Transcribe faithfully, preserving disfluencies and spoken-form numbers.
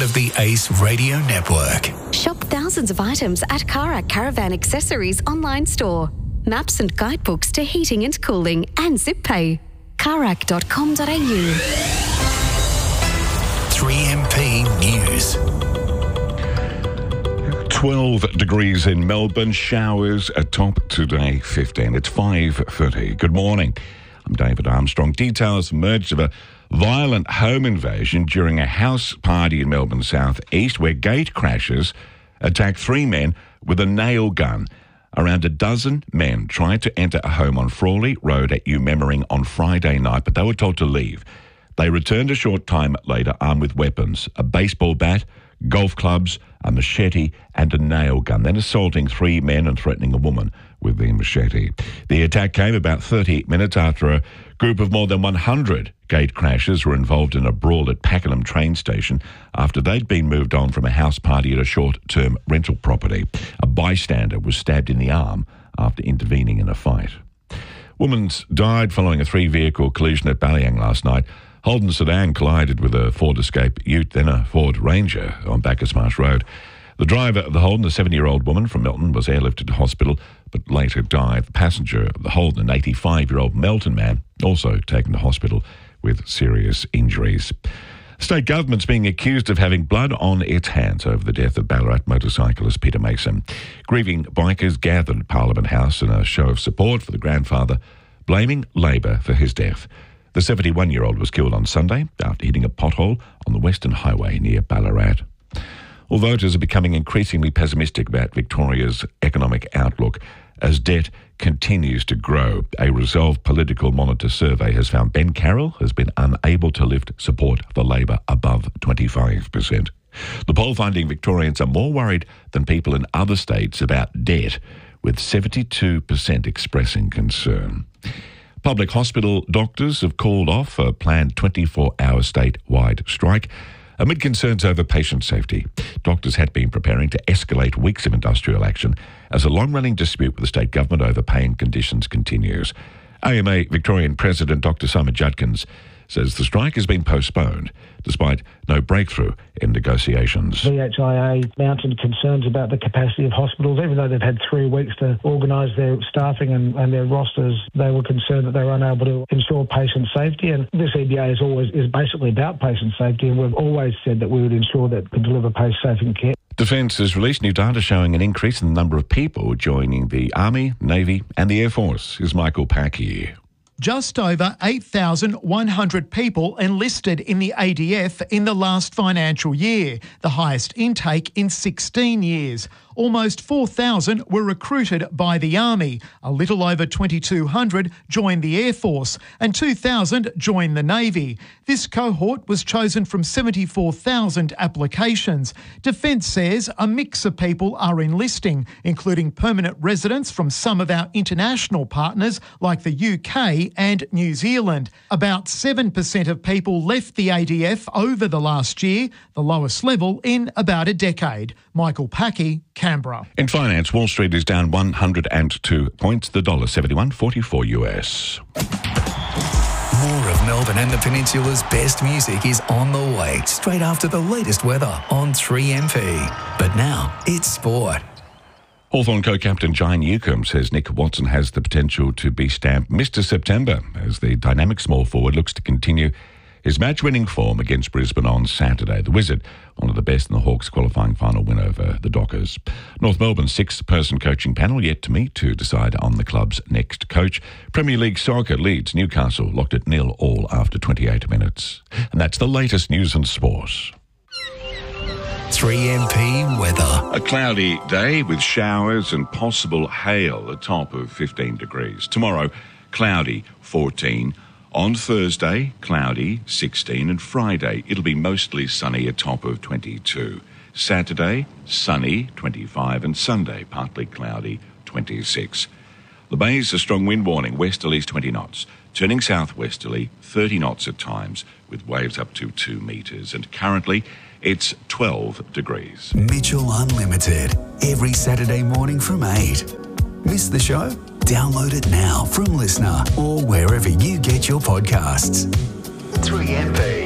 of the Ace Radio Network. Shop thousands of items at Karak Caravan Accessories online store. Maps and guidebooks to heating and cooling and ZipPay. karak dot com dot a u. three M P News. twelve degrees in Melbourne, showers atop today, fifteen. It's five thirty. Good morning. I'm David Armstrong. Details emerged of a violent home invasion during a house party in Melbourne South East where gate crashers attacked three men with a nail gun. Around a dozen men tried to enter a home on Frawley Road at Umemmering on Friday night, but they were told to leave. They returned a short time later armed with weapons, a baseball bat, golf clubs, a machete and a nail gun, then assaulting three men and threatening a woman with the machete. The attack came about thirty minutes after a group of more than one hundred gate crashers were involved in a brawl at Pakenham train station after they'd been moved on from a house party at a short-term rental property. A bystander was stabbed in the arm after intervening in a fight. Woman's died following a three-vehicle collision at Ballyang last night. Holden sedan collided with a Ford Escape Ute, then a Ford Ranger on Bacchus Marsh Road. The driver of the Holden, a seventy-year-old woman from Milton, was airlifted to hospital but later died. The passenger of the Holden, an eighty-five-year-old Melton man, also taken to hospital with serious injuries. State government's being accused of having blood on its hands over the death of Ballarat motorcyclist Peter Mason. Grieving bikers gathered at Parliament House in a show of support for the grandfather, blaming Labor for his death. The seventy-one-year-old was killed on Sunday after hitting a pothole on the Western Highway near Ballarat. All voters are becoming increasingly pessimistic about Victoria's economic outlook as debt continues to grow. A Resolve Political Monitor survey has found Ben Carroll has been unable to lift support for Labor above twenty-five percent. The poll finding Victorians are more worried than people in other states about debt, with seventy-two percent expressing concern. Public hospital doctors have called off a planned twenty-four hour statewide strike amid concerns over patient safety. Doctors had been preparing to escalate weeks of industrial action as a long-running dispute with the state government over pay and conditions continues. A M A Victorian President Doctor Simon Judkins says the strike has been postponed despite no breakthrough in negotiations. V H I A mounted concerns about the capacity of hospitals. Even though they've had three weeks to organise their staffing and, and their rosters, they were concerned that they were unable to ensure patient safety. And this E B A is always is basically about patient safety, and we've always said that we would ensure that we can deliver patient safety care. Defence has released new data showing an increase in the number of people joining the Army, Navy and the Air Force. Here's Michael Pack here. Just over eight thousand one hundred people enlisted in the A D F in the last financial year, the highest intake in sixteen years. Almost four thousand were recruited by the Army, a little over twenty-two hundred joined the Air Force and two thousand joined the Navy. This cohort was chosen from seventy-four thousand applications. Defence says a mix of people are enlisting, including permanent residents from some of our international partners like the U K and New Zealand. About seven percent of people left the A D F over the last year, the lowest level in about a decade. Michael Packy, Canberra. In finance, Wall Street is down one hundred two points, the dollar seventy-one forty-four U S. More of Melbourne and the Peninsula's best music is on the way, straight after the latest weather on three M P. But now, it's sport. Hawthorn co-captain Jai Newcombe says Nick Watson has the potential to be stamped Mister September as the dynamic small forward looks to continue his match-winning form against Brisbane on Saturday. The Wizard, one of the best in the Hawks' qualifying final win over the Dockers. North Melbourne's six-person coaching panel yet to meet to decide on the club's next coach. Premier League soccer leads Newcastle locked at nil all after twenty-eight minutes. And that's the latest news and sport. three M P weather. A cloudy day with showers and possible hail, a top of fifteen degrees. Tomorrow, cloudy, fourteen. On Thursday, cloudy, sixteen, and Friday, it'll be mostly sunny, a top of twenty-two. Saturday, sunny, twenty-five, and Sunday, partly cloudy, twenty-six. The Bay's a strong wind warning, westerlies twenty knots, turning southwesterly, thirty knots at times, with waves up to two metres, and currently it's twelve degrees. Mitchell Unlimited, every Saturday morning from eight. Miss the show? Download it now from Listener or wherever you get your podcasts. three M P.